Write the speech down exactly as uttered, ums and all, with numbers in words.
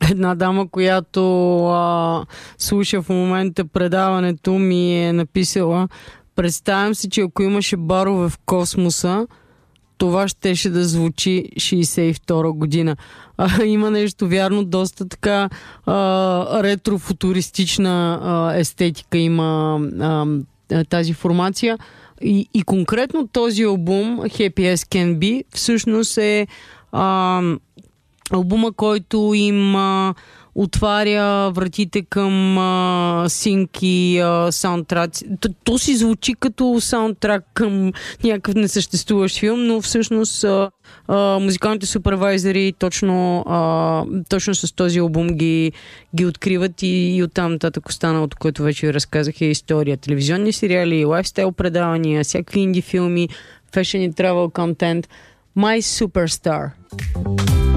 Една дама, която а, слуша в момента предаването, ми е написала: представям си, че ако имаше барове в космоса, това щеше да звучи шейсет и втора година. А, има нещо вярно, доста така а, ретрофутуристична а, естетика има а, тази формация. И, и конкретно този албум, Happy As Can Be, всъщност е а, албума, който им а, отваря вратите към а, синк и а, саундтрак. То, то си звучи като саундтрак към някакъв несъществуващ филм, но всъщност а, а, музикалните супервайзери точно, а, точно с този албум ги, ги откриват и, и оттам нататък останалото, което вече ви разказах, е история. Телевизионни сериали, лайфстайл предавания, всякакви инди филми, fashion и travel контент. My Superstar.